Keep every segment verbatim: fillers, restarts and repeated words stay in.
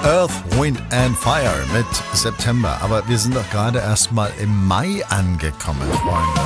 Earth, Wind and Fire mit September. Aber wir sind doch gerade erst mal im Mai angekommen, Freunde.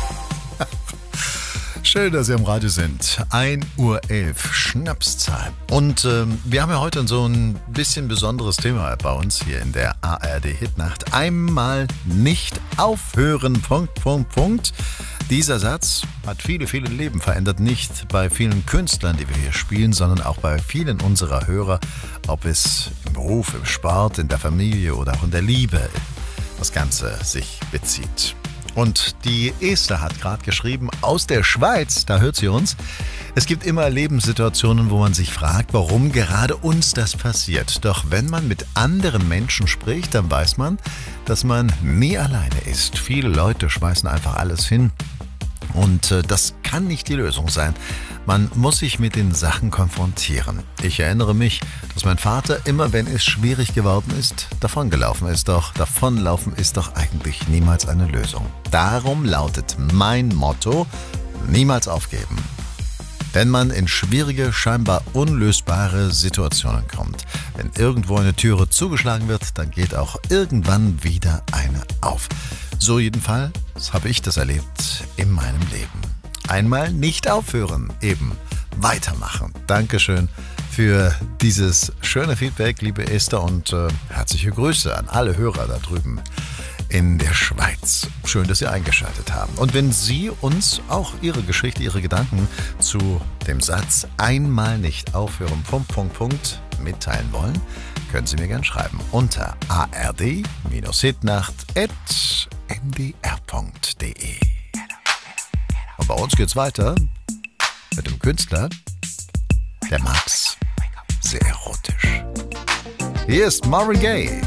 Schön, dass Sie am Radio sind. ein Uhr elf, Schnapszahl. Und ähm, wir haben ja heute so ein bisschen besonderes Thema bei uns hier in der A R D-Hitnacht. Einmal nicht aufhören, Punkt, Punkt, Punkt. Dieser Satz hat viele, viele Leben verändert. Nicht bei vielen Künstlern, die wir hier spielen, sondern auch bei vielen unserer Hörer. Ob es im Beruf, im Sport, in der Familie oder auch in der Liebe das Ganze sich bezieht. Und die Esther hat gerade geschrieben, aus der Schweiz, da hört sie uns. Es gibt immer Lebenssituationen, wo man sich fragt, warum gerade uns das passiert. Doch wenn man mit anderen Menschen spricht, dann weiß man, dass man nie alleine ist. Viele Leute schmeißen einfach alles hin. Und äh, das kann nicht die Lösung sein. Man muss sich mit den Sachen konfrontieren. Ich erinnere mich, dass mein Vater immer, wenn es schwierig geworden ist, davongelaufen ist. Doch davonlaufen ist doch eigentlich niemals eine Lösung. Darum lautet mein Motto, niemals aufgeben. Wenn man in schwierige, scheinbar unlösbare Situationen kommt, wenn irgendwo eine Türe zugeschlagen wird, dann geht auch irgendwann wieder eine auf. So jedenfalls habe ich das erlebt in meinem Leben. Einmal nicht aufhören, eben weitermachen. Dankeschön für dieses schöne Feedback, liebe Esther, und äh, herzliche Grüße an alle Hörer da drüben in der Schweiz. Schön, dass Sie eingeschaltet haben. Und wenn Sie uns auch Ihre Geschichte, Ihre Gedanken zu dem Satz einmal nicht aufhören, Punkt, Punkt, Punkt, mitteilen wollen, können Sie mir gerne schreiben unter a r d hitnacht at n d r punkt d e. Und bei uns geht's weiter mit dem Künstler, der mag's sehr erotisch. Hier ist Marvin Gaye.